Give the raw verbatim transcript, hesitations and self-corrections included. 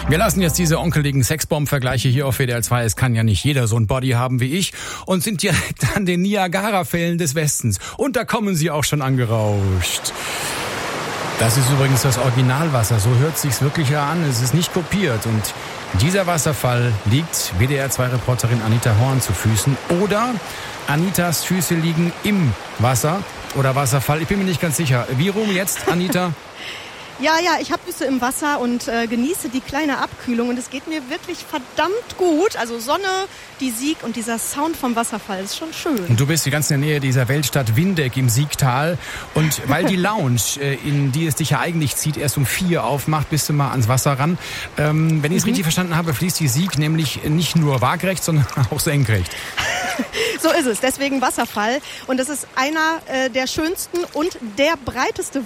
Wir lassen jetzt diese onkeligen Sexbomb-Vergleiche hier auf W D R zwei. Es kann ja nicht jeder so ein Body haben wie ich. Und sind direkt an den Niagara-Fällen des Westens. Und da kommen sie auch schon angerauscht. Das ist übrigens das Originalwasser. So hört sich's wirklich an. Es ist nicht kopiert. Und dieser Wasserfall liegt W D R zwei Reporterin Anita Horn zu Füßen. Oder Anitas Füße liegen im Wasser oder Wasserfall. Ich bin mir nicht ganz sicher. Wie rum jetzt, Anita? Ja, ja, ich habe Füße im Wasser und äh, genieße die kleine Abkühlung und es geht mir wirklich verdammt gut. Also Sonne, die Sieg und dieser Sound vom Wasserfall ist schon schön. Und du bist ganz in der Nähe dieser Weltstadt Windeck im Siegtal und weil die Lounge, äh, in die es dich ja eigentlich zieht, erst um vier aufmacht, bist du mal ans Wasser ran. Ähm, wenn ich es mhm. richtig verstanden habe, fließt die Sieg nämlich nicht nur waagrecht, sondern auch senkrecht. So ist es, deswegen Wasserfall. Und das ist einer äh, der schönsten und der breiteste